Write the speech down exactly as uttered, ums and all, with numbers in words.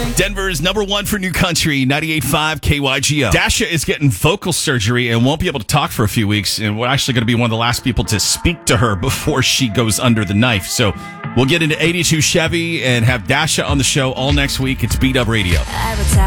Denver's number one for new country, ninety-eight point five K Y G O. Dasha is getting vocal surgery and won't be able to talk for a few weeks. And we're actually going to be one of the last people to speak to her before she goes under the knife. So we'll get into eighty-two Chevy and have Dasha on the show all next week. It's B-Dub Radio.